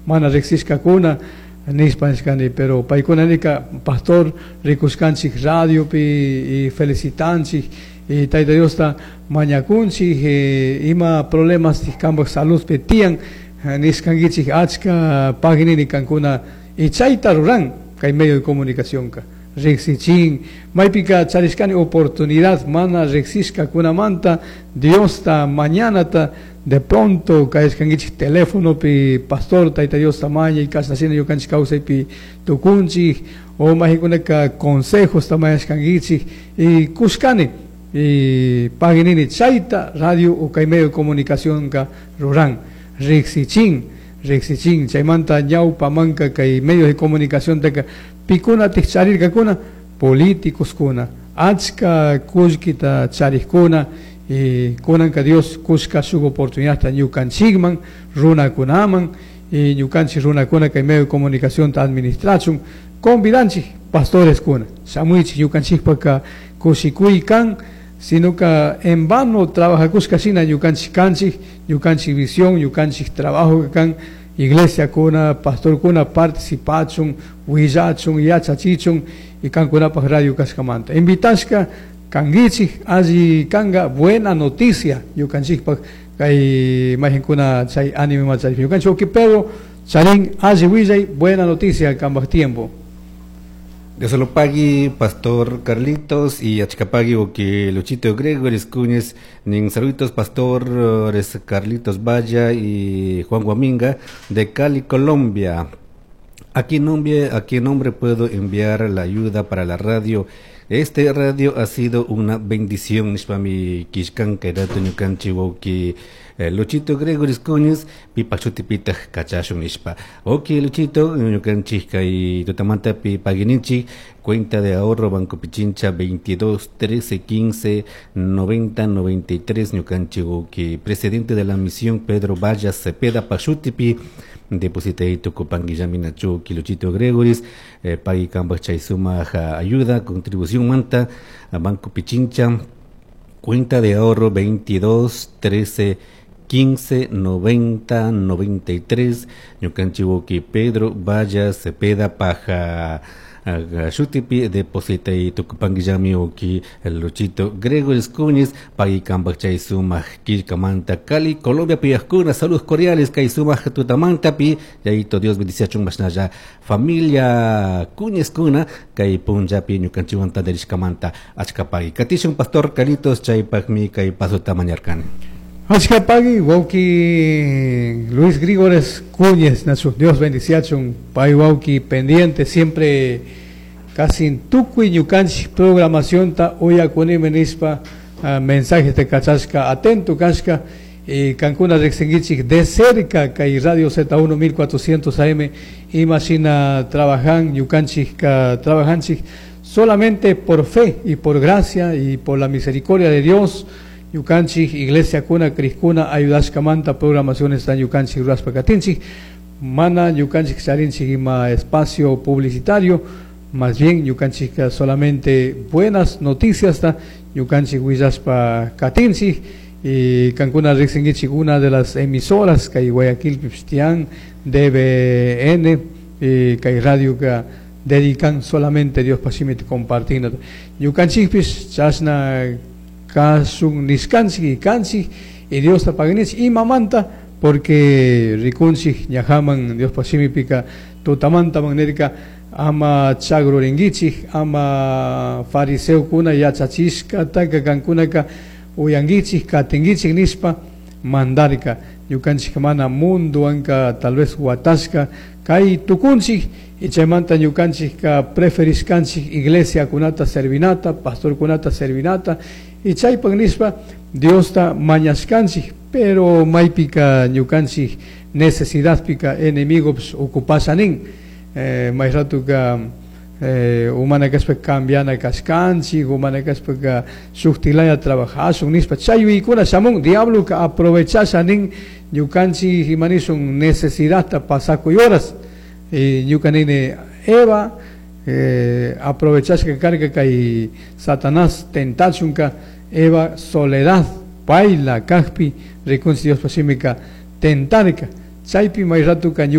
mana riksishkakuna nispanchkani, pero paikunanika pastor rikuskanchik radio pi y felicitanchik y Tayta Diosta mañakunchik ima problemas tikambak salud pi tiyan niskangichik achka paginini kankuna y chayta ruran kay medio de comunicación ka rexichin maipika charishkani oportunidad mana rexishka kuna manta Diosta mañana ta de pronto kaishkangichik teléfono pi pastor Tayta Diosta maña y kasnasina yo kanchik kausay pi tukunchik o mahikunaka consejos tamayashkangichik y kushkani y paginini chayta radio o kay medio de comunicación ka ruran rexichin chaymanta ñawpa manka kay medios de comunicación teka pikuna tikcharirka kuna políticos kuna achka kushkita charikuna y kunanka Dios kushka shuk oportunidad ta ñukanchikman runakunaman y ñukanchik runakuna kay medio de comunicación ta administrachun convidanchik pastores kuna shamuychik ñukanchikpaka kushikuy kan sino que en vano trabaja kushkashina ñukanchik visión ñukanchik trabajo kan iglesia kuna pastor kuna participachun willachun yachachichun y kankunapak radio kashkamanta invitashka kangichik alli kanga buena noticia ñukanchikpak kay majinkuna chay anime macharipi ñukanchik oki Pedro charin alli willay buena noticia kambak tiempo. Dios lo pague, Pastor Carlitos, y achcapagui o que Luchito Gregoris Cuñes, nin saluditos pastores Carlitos Valla y Juan Guaminga de Cali, Colombia. ¿A qué nombre puedo enviar la ayuda para la radio? Este radio ha sido una bendición, Nishpami Kishkan Kerato Ñukanchi Woki Luchito Gregoris Cuñes, Pipachutipita Kachashun Nishpa. Oki Luchito, Ñukanchi Kai Tutamanta Pipaginichi, cuenta de ahorro Banco Pichincha 22 13 15 90 93, Ñukanchi Woki, presidente de la misión Pedro Valla Cepeda Pachutipi. Deposita y Tocopangui Yaminachu, Kiluchito Gregoris, Pagui Cambach Chaizuma ayuda, contribución manta, a Banco Pichincha, cuenta de ahorro 22 13 15 90 93, Ñukanchiwoki Pedro Valla Cepeda Paja Shutipi, deposita y Tocopangui Oki, el Luchito Gregoris Cuñes, Pagui Cambach Chaizuma, Kilcamanta, Cali, Colombia, Piascuna, saludos cordiales, Kaizuma, Tutamanta, Pi, Yaito, Dios bendice a Chumbasnaya, familia Cuñes Cuna, Kai Punjapi, Ñukanchiwanta, Derishkamanta, Achkapagi, Katishun, Pastor Carlitos, Chaipagmi, Kai Pasota Mañarcan. Achkapagi, Wauki Luis Grigores Cuñes, Dios bendice a Chum, Pai Wauki pendiente, siempre casi en Tucui, Ñukanchi, programación ta Oya Kunemenispa, mensajes de Kachashka, atento Kashka, y Cancuna Rexengichik de cerca, Kai Radio Z1 1400 AM, imagina trabajan, Ñukanchi, trabajanchik, solamente por fe y por gracia y por la misericordia de Dios. Yukanchik, Iglesia Kuna, Criskuna, Ayudashkamanta, programaciones tan Yukanchik, Raspakatinchik, Mana, Yukanchik, Charinchik, espacio publicitario, más bien Yukanchik, solamente buenas noticias, Yukanchik, Wijaspa Katinchik, y Cancuna Rexengichik, una de las emisoras, que hay Guayaquil, Pipstian, DBN, y que hay radio que dedican solamente Dios Pasimit compartiendo. Yukanchik, Chasna, Kasun Niskansi, Kansi, y Dios Tapaganich, y Mamanta, porque Rikunsi, Yahaman, Dios Pasimipica, Tutamanta Magnérica, Ama Chagro Rengichi, Ama Fariseo Kuna, Yachachishka, Taka Kankunaka, Uyangichi, Katengichi, Nispa, Mandarica, Yukanchikamana, Mundo, Anka, tal vez Huatasca, Kai Tukunsi, y Chaimanta Yukanchika, Preferis Kanchi, Iglesia Kunata Servinata, Pastor Kunata Servinata, y Chaipagnispa, Dios está mañascansi, pero maipika ñucansi necesidad pica enemigos ocupasanin, mairatuka humana caspa cambiana cascansi, humana caspa suctilaya trabajasun nispa, chayuikuna samung diablo que aprovechasanin ñucansi himanison necesidad ta pasaco y horas, y ñucanine Eva, aprovechas que carga que Satanás tentachunca Eva soledad baila caspi reconciliación pacífica tentánica chaipi mairatuca